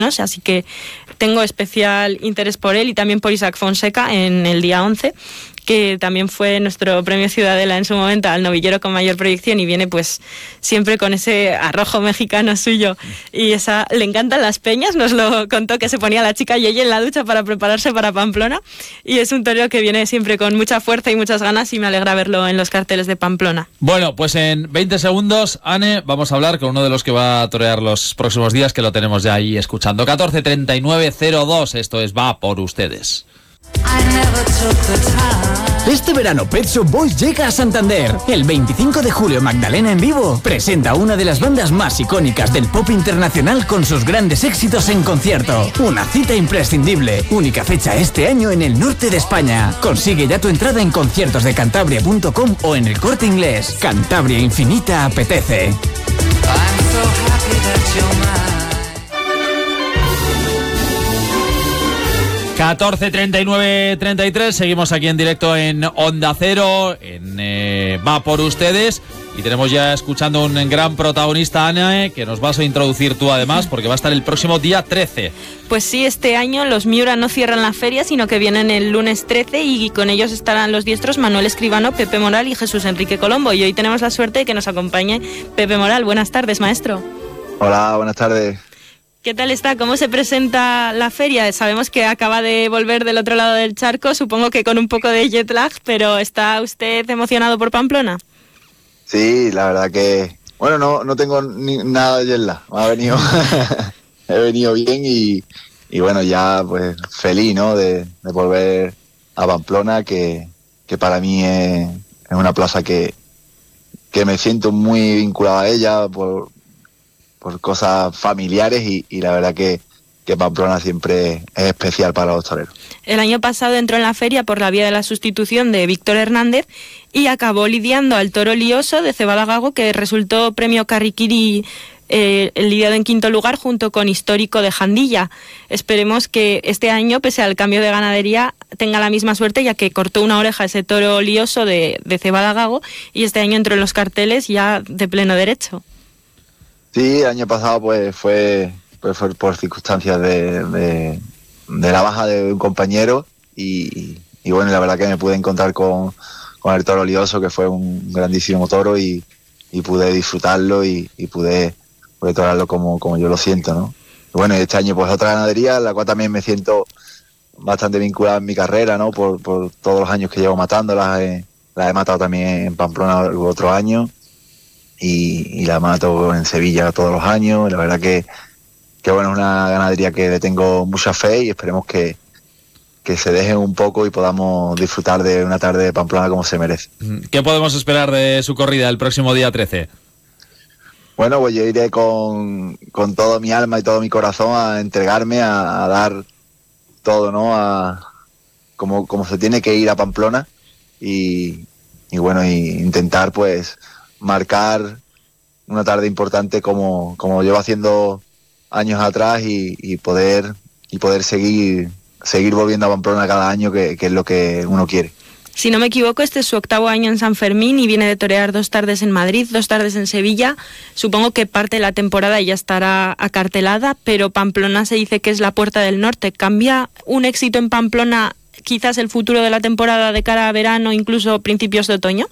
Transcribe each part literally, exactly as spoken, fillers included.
así que tengo especial interés por él y también por Isaac Fonseca en el día once, que también fue nuestro premio Ciudadela en su momento al novillero con mayor proyección y viene pues siempre con ese arrojo mexicano suyo y esa le encantan las peñas, nos lo contó que se ponía la chica Yeye en la ducha para prepararse para Pamplona y es un torero que viene siempre con mucha fuerza y muchas ganas y me alegra verlo en los carteles de Pamplona. Bueno, pues en veinte segundos, Anne, vamos a hablar con uno de los que va a torear los próximos días, que lo tenemos ya ahí escuchando. catorce treinta y nueve cero dos, esto es Va por Ustedes. Este verano Pet Shop Boys llega a Santander. El veinticinco de julio Magdalena en Vivo presenta una de las bandas más icónicas del pop internacional con sus grandes éxitos en concierto. Una cita imprescindible, única fecha este año en el norte de España. Consigue ya tu entrada en conciertos de cantabria punto com o en el Corte Inglés. Cantabria Infinita apetece. catorce treinta y nueve treinta y tres, seguimos aquí en directo en Onda Cero, en eh, Va por Ustedes, y tenemos ya escuchando un gran protagonista, Ana, que nos vas a introducir tú además, porque va a estar el próximo día trece. Pues sí, este año los Miura no cierran la feria, sino que vienen el lunes trece y con ellos estarán los diestros Manuel Escribano, Pepe Moral y Jesús Enrique Colombo, y hoy tenemos la suerte de que nos acompañe Pepe Moral. Buenas tardes, maestro. Hola, buenas tardes. ¿Qué tal está? ¿Cómo se presenta la feria? Sabemos que acaba de volver del otro lado del charco, supongo que con un poco de jet lag, pero ¿está usted emocionado por Pamplona? Sí, la verdad que... Bueno, no, no tengo ni nada de jet lag, me ha venido... he venido bien y, y bueno, ya pues feliz, ¿no? De, de volver a Pamplona, que, que para mí es, es una plaza que, que me siento muy vinculado a ella por... por cosas familiares y, y la verdad que, que Pamplona siempre es especial para los toreros. El año pasado entró en la feria por la vía de la sustitución de Víctor Hernández y acabó lidiando al toro lioso de Cebada Gago, que resultó premio Carriquiri eh, lidiado en quinto lugar junto con Histórico de Jandilla. Esperemos que este año, pese al cambio de ganadería, tenga la misma suerte, ya que cortó una oreja ese toro lioso de, de Cebada Gago y este año entró en los carteles ya de pleno derecho. Sí, el año pasado pues fue, pues fue por circunstancias de, de, de la baja de un compañero y, y bueno, la verdad que me pude encontrar con, con el toro lioso, que fue un grandísimo toro y, y pude disfrutarlo y, y pude, pude torarlo como, como yo lo siento, ¿no? Y bueno, este año pues otra ganadería, la cual también me siento bastante vinculada en mi carrera, ¿no? Por, por todos los años que llevo matándolas, eh, las he matado también en Pamplona otro año. Y, y la mato en Sevilla todos los años. La verdad que, que bueno, es una ganadería que le tengo mucha fe y esperemos que, que se dejen un poco y podamos disfrutar de una tarde de Pamplona como se merece. ¿Qué podemos esperar de su corrida el próximo día trece? Bueno, pues yo iré con, con todo mi alma y todo mi corazón a entregarme, a, a dar todo, ¿no? A, como, como se tiene que ir a Pamplona y, y bueno, y intentar pues marcar una tarde importante como, como llevo haciendo años atrás y, y poder y poder seguir seguir volviendo a Pamplona cada año, que, que es lo que uno quiere. Si no me equivoco, este es su octavo año en San Fermín y viene de torear dos tardes en Madrid, dos tardes en Sevilla. Supongo que parte de la temporada ya estará acartelada, pero Pamplona se dice que es la puerta del norte. ¿Cambia un éxito en Pamplona quizás el futuro de la temporada de cara a verano, incluso principios de otoño?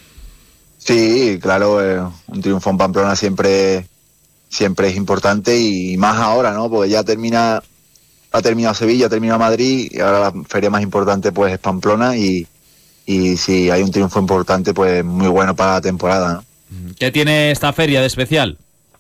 Sí, claro, eh, un triunfo en Pamplona siempre siempre es importante y más ahora, ¿no? Porque ya termina, ha terminado Sevilla, ha terminado Madrid y ahora la feria más importante pues es Pamplona y, y si hay un triunfo importante pues muy bueno para la temporada, ¿no? ¿Qué tiene esta feria de especial?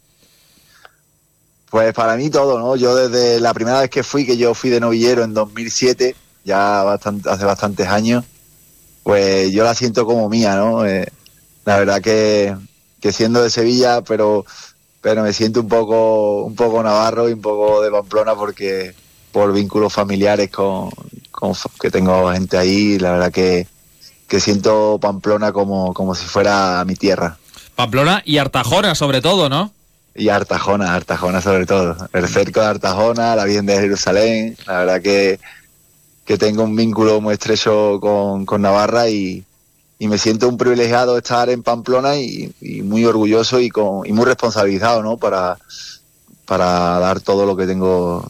Pues para mí todo, ¿no? Yo desde la primera vez que fui, que yo fui de novillero en dos mil siete, ya bastante, hace bastantes años, pues yo la siento como mía, ¿no? Eh, La verdad que, que siendo de Sevilla, pero pero me siento un poco un poco navarro y un poco de Pamplona porque por vínculos familiares con, con que tengo gente ahí, la verdad que, que siento Pamplona como, como si fuera mi tierra. Pamplona y Artajona sobre todo, ¿no? Y Artajona, Artajona sobre todo. El cerco de Artajona, la Virgen de Jerusalén, la verdad que, que tengo un vínculo muy estrecho con, con Navarra y Y me siento un privilegiado de estar en Pamplona y, y muy orgulloso y, con, y muy responsabilizado, ¿no? Para, para dar todo lo que tengo